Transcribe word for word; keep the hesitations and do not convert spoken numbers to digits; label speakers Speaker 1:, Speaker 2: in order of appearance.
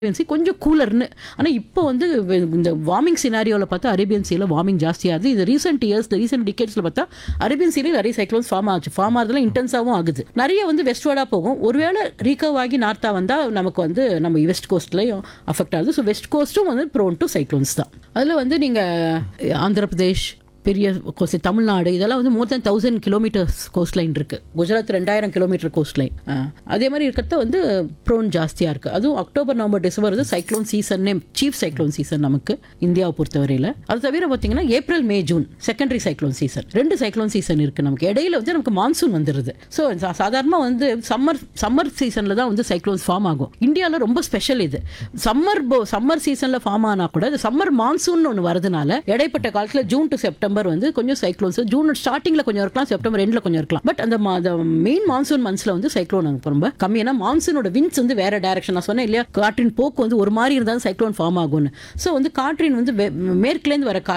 Speaker 1: C கொஞ்சம் கூலர்னு. ஆனால் இப்போ வந்து வெ- இந்த வார்மிங் சினாரியோவில் பார்த்தா அரேபியன் சீல வார்மிங் ஜாஸ்தியாகுது. இது ரீசெண்ட் இயர்ஸ் ரீசெண்ட் டிகேட்ஸில் பார்த்தா அரேபியன் சீல நிறைய சைக்ளோன்ஸ் ஃபார்ம் ஆச்சு. ஃபார்ம் ஆகுதுல இன்டென்ஸாகவும் ஆகுது. நிறைய வந்து வெஸ்ட்வர்டாக போகும். ஒருவேளை ரீகவ் ஆகி நார்த்தாக வந்தால் நமக்கு வந்து நம்ம வெஸ்ட் கோஸ்ட்லையும் அஃபெக்ட் ஆகுது. ஸோ வெஸ்ட் கோஸ்ட்டும் வந்து ப்ரோன் டு சைக்ளோன்ஸ் தான். அதில் வந்து நீங்கள் ஆந்திர பிரதேஷ், பெரிய கோஸ்ட் தமிழ்நாடு, இதெல்லாம் வந்து மோர் தென் தௌசண்ட் கிலோமீட்டர்ஸ் கோஸ்ட் லைன் இருக்கு. குஜராத் ரெண்டாயிரம் கிலோமீட்டர் கோஸ்ட் லைன். அதே மாதிரி இருக்கிறத வந்து ப்ரோன் ஜாஸ்தியாக இருக்கு. அதுவும் அக்டோபர் நவம்பர் டிசம்பர் வந்து சைக்ளோன் சீசன்னே சீஃப் சைக்ளோன் சீசன் நமக்கு இந்தியாவை பொறுத்தவரையில். அது தவிர பார்த்தீங்கன்னா April May June secondary cyclone season, ரெண்டு சைக்ளோன் சீசன் இருக்கு நமக்கு. இடையில வந்து நமக்கு மான்சூன் வந்துடுது. ஸோ சாதாரணமாக வந்து சம்மர் சம்மர் சீசனில் தான் வந்து சைக்ளோன்ஸ் ஃபார்ம் ஆகும். இந்தியாவில் ரொம்ப ஸ்பெஷல் இது. சம்மர் சம்மர் சீசனில் ஃபார்ம் ஆனால் கூட இது சம்மர் மான்சூன் ஒன்று வரதுனால இடைப்பட்ட காலத்தில் ஜூன் டு செப்டம்பர் வந்து கொஞ்சம் சைக்ளோன்ஸ் ஜூன் ஸ்டார்டிங்ல கொஞ்சம் இருக்கலாம், செப்டம்பர் எண்ட்ல கொஞ்சம் இருக்கலாம். பட் அந்த மெயின் மான்சூன் மந்த்ஸ்ல வந்து சைக்ளோன் ரொம்ப கம்மி. ஏன்னா மான்சூனோட விண்ட்ஸ் வந்து வேற டைரக்ஷன். நான் சொன்னேன் இல்லையா, காற்றின் போக்கு வந்து ஒரு மாதிரி இருந்தாலும் சைக்ளோன் ஃபார்ம் ஆகும்னு. ஸோ வந்து காற்றின் வந்து மேற்குலேருந்து வர